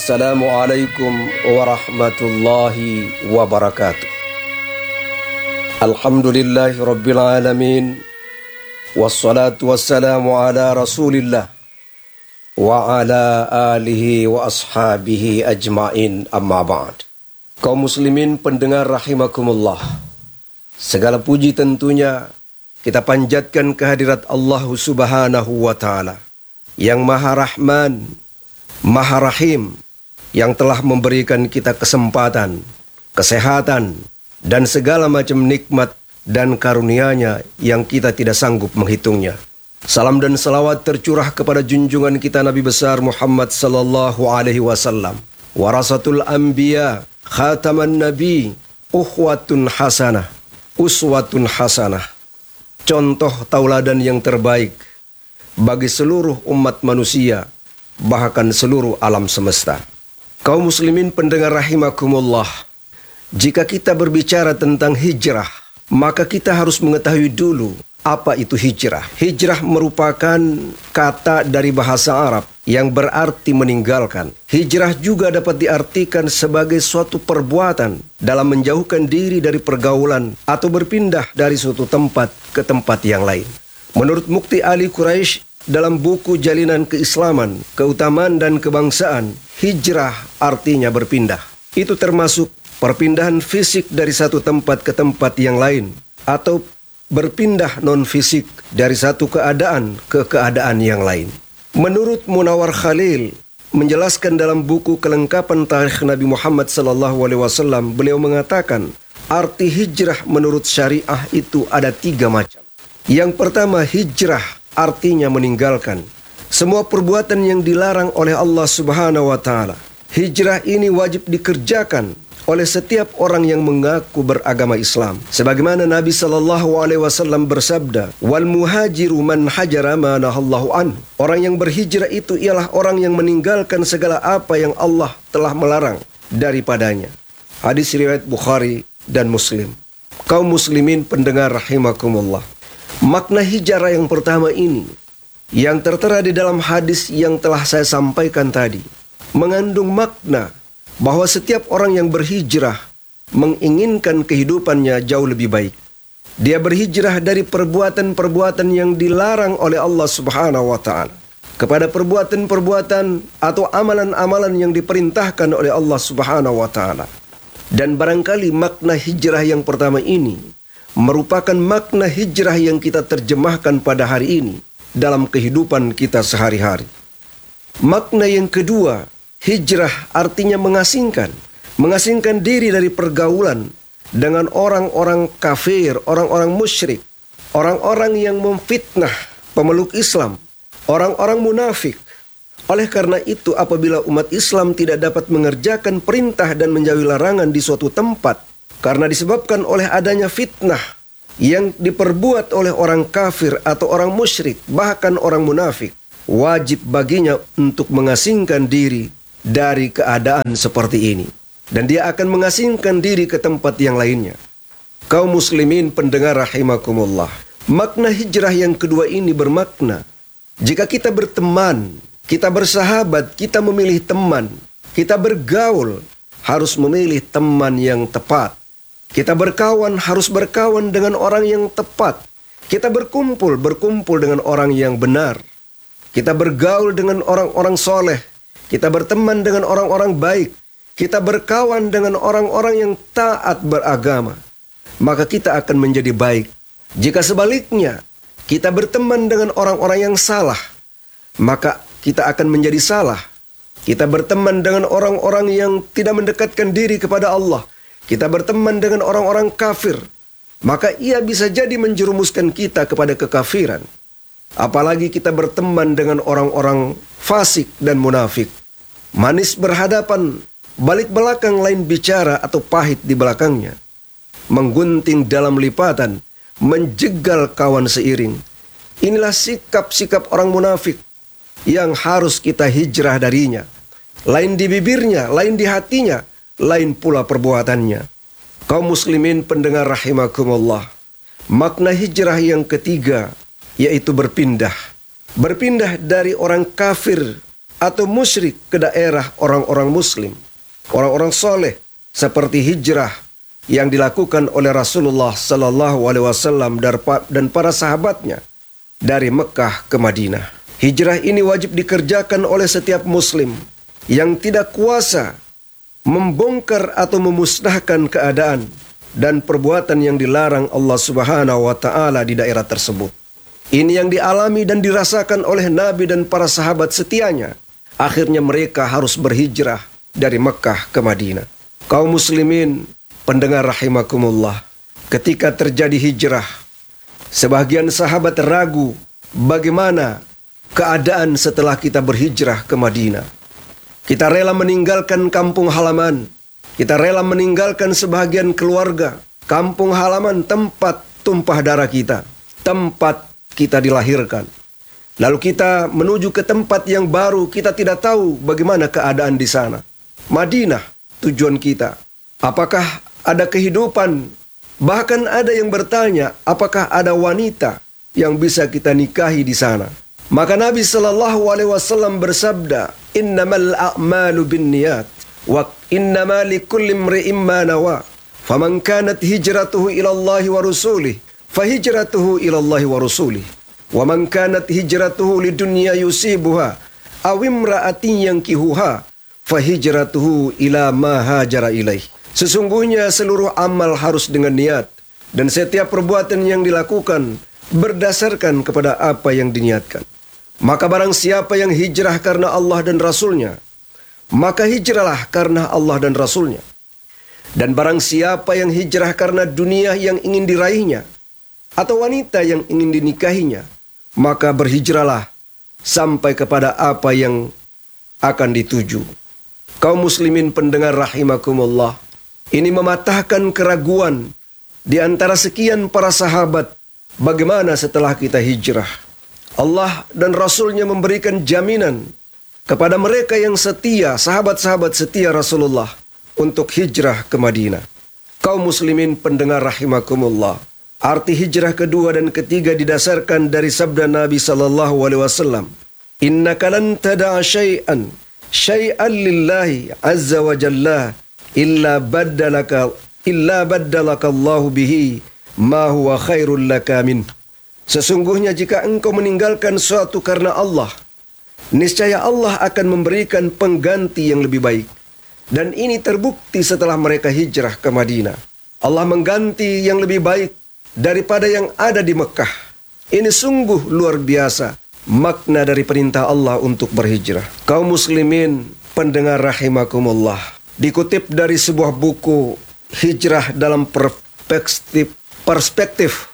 Assalamualaikum warahmatullahi wabarakatuh. Alhamdulillahi rabbil alamin. Wassalatu wassalamu ala rasulillah wa ala alihi wa ashabihi ajmain, amma ba'd. Kaum muslimin pendengar rahimakumullah, segala puji tentunya kita panjatkan kehadirat Allah subhanahu wa ta'ala yang maha rahman, maha rahim, yang telah memberikan kita kesempatan, kesehatan, dan segala macam nikmat dan karunia-Nya yang kita tidak sanggup menghitungnya. Salam dan salawat tercurah kepada junjungan kita Nabi besar Muhammad sallallahu alaihi wasallam, warasatul anbiya, khataman nabi, uhwatun hasanah, uswatun hasanah, contoh tauladan yang terbaik bagi seluruh umat manusia, bahkan seluruh alam semesta. Kaum muslimin pendengar rahimakumullah, jika kita berbicara tentang hijrah, maka kita harus mengetahui dulu apa itu hijrah. Hijrah merupakan kata dari bahasa Arab yang berarti meninggalkan. Hijrah juga dapat diartikan sebagai suatu perbuatan dalam menjauhkan diri dari pergaulan atau berpindah dari suatu tempat ke tempat yang lain. Menurut Mukti Ali Quraisy dalam buku Jalinan Keislaman, Keutamaan dan Kebangsaan, hijrah artinya berpindah. Itu termasuk perpindahan fisik dari satu tempat ke tempat yang lain, atau berpindah non-fisik dari satu keadaan ke keadaan yang lain. Menurut Munawar Khalil menjelaskan dalam buku Kelengkapan Tarikh Nabi Muhammad SAW, beliau mengatakan arti hijrah menurut syariah itu ada 3 macam. Yang pertama, hijrah artinya meninggalkan semua perbuatan yang dilarang oleh Allah Subhanahu wa ta'ala. Hijrah ini wajib dikerjakan oleh setiap orang yang mengaku beragama Islam. Sebagaimana Nabi sallallahu alaihi wasallam bersabda, "Wal muhajiru man hajara ma nahallahu anhu." Orang yang berhijrah itu ialah orang yang meninggalkan segala apa yang Allah telah melarang daripadanya. Hadis riwayat Bukhari dan Muslim. Kaum muslimin pendengar rahimakumullah, makna hijrah yang pertama ini, yang tertera di dalam hadis yang telah saya sampaikan tadi, mengandung makna bahwa setiap orang yang berhijrah menginginkan kehidupannya jauh lebih baik. Dia berhijrah dari perbuatan-perbuatan yang dilarang oleh Allah Subhanahu wa ta'ala kepada perbuatan-perbuatan atau amalan-amalan yang diperintahkan oleh Allah Subhanahu wa ta'ala. Dan barangkali makna hijrah yang pertama ini merupakan makna hijrah yang kita terjemahkan pada hari ini dalam kehidupan kita sehari-hari. Makna yang kedua, hijrah artinya mengasingkan diri dari pergaulan dengan orang-orang kafir, orang-orang musyrik, orang-orang yang memfitnah pemeluk Islam, orang-orang munafik. Oleh karena itu, apabila umat Islam tidak dapat mengerjakan perintah dan menjauhi larangan di suatu tempat karena disebabkan oleh adanya fitnah yang diperbuat oleh orang kafir atau orang musyrik, bahkan orang munafik, wajib baginya untuk mengasingkan diri dari keadaan seperti ini. Dan dia akan mengasingkan diri ke tempat yang lainnya. Kaum muslimin pendengar rahimakumullah, makna hijrah yang kedua ini bermakna jika kita berteman, kita bersahabat, kita memilih teman, kita bergaul, harus memilih teman yang tepat. Kita berkawan, harus berkawan dengan orang yang tepat. Kita berkumpul dengan orang yang benar. Kita bergaul dengan orang-orang soleh. Kita berteman dengan orang-orang baik. Kita berkawan dengan orang-orang yang taat beragama. Maka kita akan menjadi baik. Jika sebaliknya, kita berteman dengan orang-orang yang salah, maka kita akan menjadi salah. Kita berteman dengan orang-orang yang tidak mendekatkan diri kepada Allah, kita berteman dengan orang-orang kafir, maka ia bisa jadi menjerumuskan kita kepada kekafiran. Apalagi kita berteman dengan orang-orang fasik dan munafik. Manis berhadapan, balik belakang lain bicara atau pahit di belakangnya. Menggunting dalam lipatan, menjegal kawan seiring. Inilah sikap-sikap orang munafik yang harus kita hijrah darinya. Lain di bibirnya, lain di hatinya, lain pula perbuatannya. Kaum muslimin pendengar rahimakumullah, makna hijrah yang ketiga yaitu berpindah. Berpindah dari orang kafir atau musyrik ke daerah orang-orang muslim, orang-orang soleh, seperti hijrah yang dilakukan oleh Rasulullah Sallallahu Alaihi Wasallam dan para sahabatnya dari Mekah ke Madinah. Hijrah ini wajib dikerjakan oleh setiap muslim yang tidak kuasa membongkar atau memusnahkan keadaan dan perbuatan yang dilarang Allah Subhanahu wa taala di daerah tersebut. Ini yang dialami dan dirasakan oleh Nabi dan para sahabat setianya. Akhirnya mereka harus berhijrah dari Mekah ke Madinah. Kaum muslimin pendengar rahimakumullah, ketika terjadi hijrah, sebagian sahabat ragu bagaimana keadaan setelah kita berhijrah ke Madinah. Kita rela meninggalkan kampung halaman, kita rela meninggalkan sebagian keluarga, kampung halaman tempat tumpah darah kita, tempat kita dilahirkan. Lalu kita menuju ke tempat yang baru, kita tidak tahu bagaimana keadaan di sana. Madinah tujuan kita. Apakah ada kehidupan? Bahkan ada yang bertanya, apakah ada wanita yang bisa kita nikahi di sana? Maka Nabi Sallallahu Alaihi Wasallam bersabda, "Innamal a'malu binniyat, wa innama likulli imri'in ma nawa. Faman kanat hijratuhu ila Allah wa rasulih, fahijratuhu ila Allah wa rasulih. Wa man kanat hijratuhu lidunya yusibuha, aw imra'atin yankihuha, fahijratuhu ila ma hajara ilaih." Sesungguhnya seluruh amal harus dengan niat, dan setiap perbuatan yang dilakukan berdasarkan kepada apa yang diniatkan. Maka barang siapa yang hijrah karena Allah dan Rasulnya, maka hijrahlah karena Allah dan Rasulnya. Dan barang siapa yang hijrah karena dunia yang ingin diraihnya, atau wanita yang ingin dinikahinya, maka berhijrahlah sampai kepada apa yang akan dituju. Kaum muslimin pendengar rahimakumullah, ini mematahkan keraguan di antara sekian para sahabat bagaimana setelah kita hijrah. Allah dan Rasulnya memberikan jaminan kepada mereka yang setia, sahabat-sahabat setia Rasulullah, untuk hijrah ke Madinah. Kaum muslimin pendengar rahimakumullah, arti hijrah kedua dan ketiga didasarkan dari sabda Nabi Sallallahu Alaihi Wasallam, "Innaka lan tada'a syai'an lillahi azza wa jalla illa baddalaka Allahu bihi ma huwa khairul laka min." Sesungguhnya jika engkau meninggalkan suatu karena Allah, niscaya Allah akan memberikan pengganti yang lebih baik. Dan ini terbukti setelah mereka hijrah ke Madinah. Allah mengganti yang lebih baik daripada yang ada di Mekah. Ini sungguh luar biasa makna dari perintah Allah untuk berhijrah. Kaum muslimin pendengar rahimakumullah, dikutip dari sebuah buku Hijrah dalam perspektif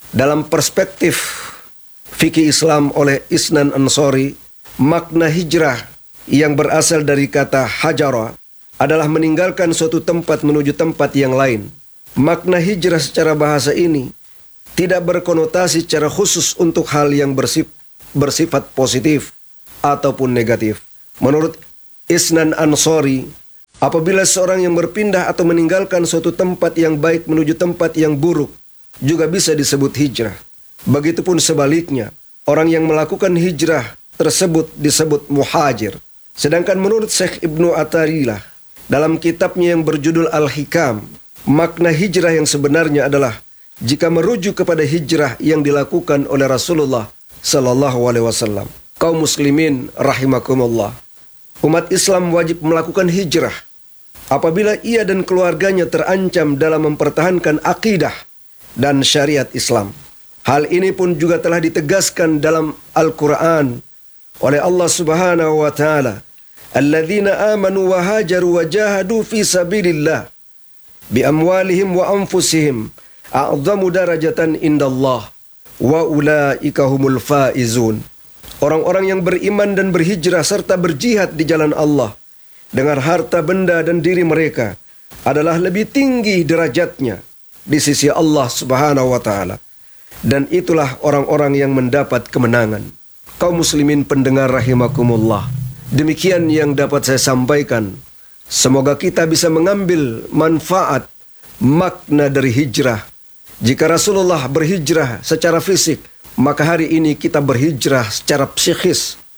fikih Islam oleh Isnan Ansori, makna hijrah yang berasal dari kata hajara adalah meninggalkan suatu tempat menuju tempat yang lain. Makna hijrah secara bahasa ini tidak berkonotasi secara khusus untuk hal yang bersifat positif ataupun negatif. Menurut Isnan Ansori, apabila seorang yang berpindah atau meninggalkan suatu tempat yang baik menuju tempat yang buruk juga bisa disebut hijrah. Begitupun sebaliknya, orang yang melakukan hijrah tersebut disebut muhajir. Sedangkan menurut Syekh Ibnu Athaillah dalam kitabnya yang berjudul Al-Hikam, makna hijrah yang sebenarnya adalah jika merujuk kepada hijrah yang dilakukan oleh Rasulullah Sallallahu Alaihi Wasallam. Kaum muslimin rahimakumullah, umat Islam wajib melakukan hijrah apabila ia dan keluarganya terancam dalam mempertahankan akidah dan syariat Islam. Hal ini pun juga telah ditegaskan dalam Al-Quran oleh Allah Subhanahu wa Ta'ala, "Alladzina amanu wa hajaru wa jahadu fi sabilillah bi amwalihim wa anfusihim a'zamu darajatan indallah wa ulaika humul faizun." Orang-orang yang beriman dan berhijrah serta berjihad di jalan Allah dengan harta benda dan diri mereka adalah lebih tinggi derajatnya di sisi Allah Subhanahu wa Ta'ala, dan itulah orang-orang yang mendapat kemenangan. Kaum muslimin pendengar rahimakumullah, demikian yang dapat saya sampaikan. Semoga kita bisa mengambil manfaat makna dari hijrah. Jika Rasulullah berhijrah secara fisik, maka hari ini kita berhijrah secara psikis.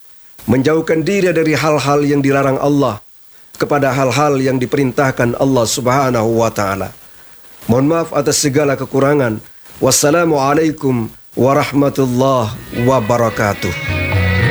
menjauhkan diri dari hal-hal yang dilarang Allah kepada hal-hal yang diperintahkan Allah Subhanahu wa taala. Mohon maaf atas segala kekurangan. Wassalamualaikum warahmatullahi wabarakatuh.